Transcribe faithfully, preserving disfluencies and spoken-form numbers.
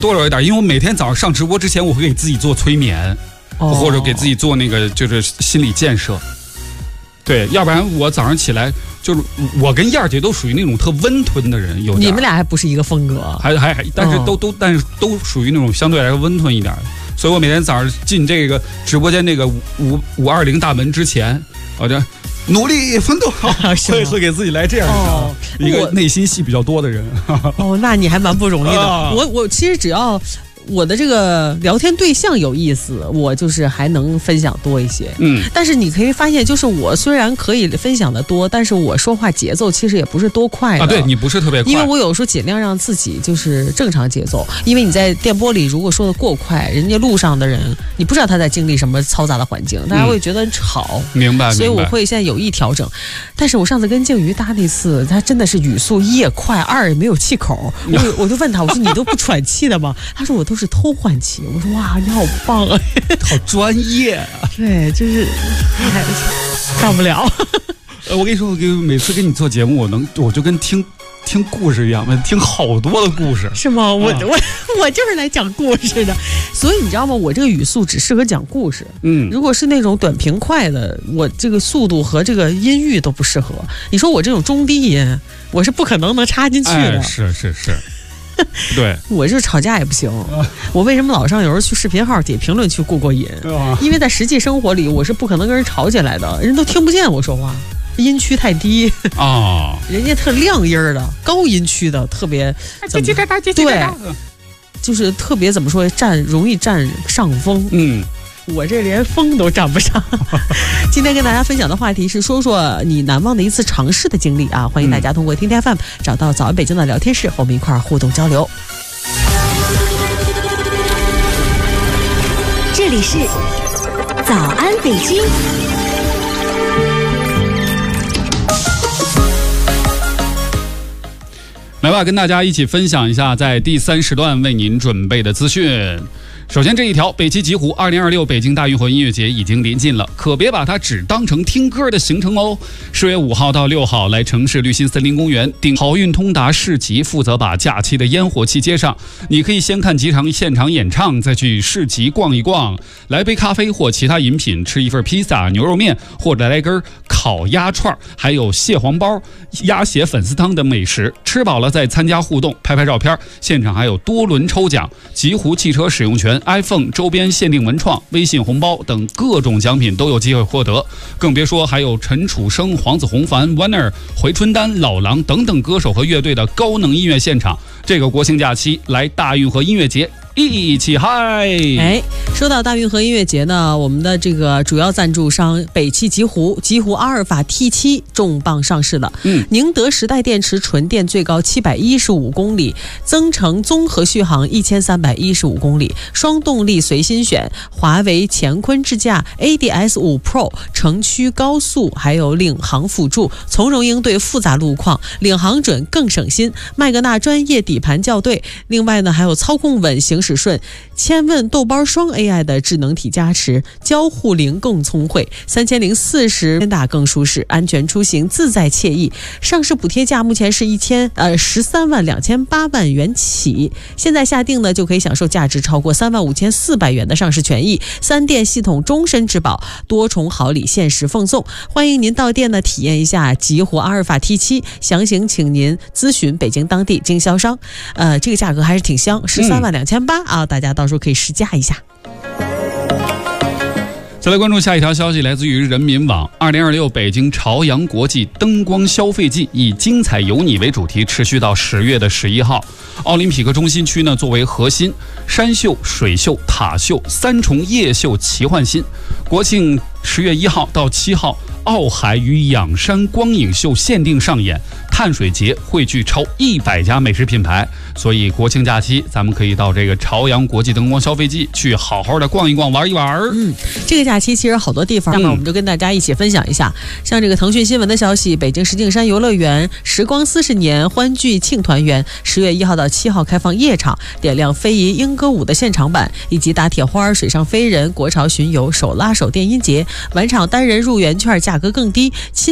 多了一点，因为我每天早上上直播之前，我会给自己做催眠，哦、或者给自己做那个就是心理建设。对，要不然我早上起来就是我跟燕儿姐都属于那种特温吞的人，有你们俩还不是一个风格， 还还还，但是都、哦、都但是都属于那种相对来说温吞一点的。所以我每天早上进这个直播间那个五五二零大门之前，我就努力奋斗，会会给自己来这样的、哦、一个内心戏比较多的人。 哦，那你还蛮不容易的。啊、我我其实只要我的这个聊天对象有意思，我就是还能分享多一些。嗯，但是你可以发现，就是我虽然可以分享的多，但是我说话节奏其实也不是多快的。 啊，对你不是特别快， 因为我有时候尽量让自己就是正常节奏。因为你在电波里如果说的过快，人家路上的人你不知道他在经历什么嘈杂的环境，大家会觉得很吵。 嗯、明白。 所以我会现在有意调整。但是我上次跟静瑜搭那次，他真的是语速一也快，二也没有气口。我我就问他，我说你都不喘气的吗？他说我都是偷换气。我说哇，你好棒啊， 好专业啊！ 对，就是哎，干不了。 呃，我跟你说，我给每次跟你做节目，我能我就跟听听故事一样，听好多的故事。 是吗？我、啊、我我就是来讲故事的，所以你知道吗？我这个语速只适合讲故事。嗯，如果是那种短平快的，我这个速度和这个音域都不适合。你说我这种中低音，我是不可能能插进去的。 哎、是是是。对， 我就是吵架也不行。我为什么老上有时候去视频号底评论区过过瘾？因为在实际生活里，我是不可能跟人吵起来的，人都听不见我说话，音区太低啊、哦。人家特亮音的，高音区的特别对，就是特别怎么说，占容易占上风。嗯。我这连风都占不上。今天跟大家分享的话题是说说你难忘的一次尝试的经历啊！欢迎大家通过听天 F M 找到早安北京的聊天室，和我们一块儿互动交流。 这里是早安北京。 来吧，跟大家一起分享一下在第三时段为您准备的资讯。首先这一条，北汽极狐二零二六北京大运河音乐节已经临近了，可别把它只当成听歌的行程哦。十月五号到六号来城市绿心森林公园顶好运通达市集，负责把假期的烟火气接上。你可以先看几场现场演唱，再去市集逛一逛，来杯咖啡或其他饮品，吃一份披萨、牛肉面，或者来根烤鸭串，还有蟹黄包、鸭血粉丝汤等美食。吃饱了再参加互动，拍拍照片，现场还有多轮抽奖，极狐汽车使用权、iPhone 周边限定文创、微信红包等各种奖品都有机会获得，更别说还有陈楚生、黄子弘凡、Warner、回春丹、老狼等等歌手和乐队的高能音乐现场。这个国庆假期来大运河音乐节一起嗨！ 哎，说到大运河音乐节呢，我们的这个主要赞助商北汽极狐极狐阿尔法 T 七 重磅上市了。嗯，宁德时代电池纯电最高七百一十五公里，增程综合续航一千三百一十五公里，双动力随心选，华为乾坤智驾 A D S 五 Pro 城区高速，还有领航辅助，从容应对复杂路况，领航准更省心。麦格纳专业底盘校对，另外呢还有操控稳行驶顺，千问豆包双 A I 的智能体加持，交互灵更聪慧，三千零四十天大更舒适，安全出行自在惬意。上市补贴价目前是一千呃十三万两千八万元起，现在下定呢就可以享受价值超过三万五千四百元的上市权益，三电系统终身质保，多重好礼限时奉送。欢迎您到店呢体验一下极狐阿尔法 T 七，详情请您咨询北京当地经销商。呃，这个价格还是挺香，十三万两千八啊，大家到时候可以试驾一下。 再来关注下一条消息，来自于人民网。二零二六北京朝阳国际灯光消费季以精彩有你为主题，持续到十月的十一号。奥林匹克中心区呢作为核心，山秀、水秀、塔秀三重夜秀齐焕新。国庆十月一号到七号，奥海与仰山光影秀限定上演，碳水节汇聚超一百家美食品牌，所以国庆假期咱们可以到这个朝阳国际灯光消费季去好好的逛一逛玩一玩。 嗯，这个假期其实好多地方，那么我们就跟大家一起分享一下。嗯、像这个腾讯新闻的消息，北京石景山游乐园时光四十年欢聚庆团圆，十月一号到七号开放夜场，点亮非遗莺歌舞的现场版，以及打铁花、水上飞人、国潮巡游、手拉手电音节，晚场单人入园券价格更低。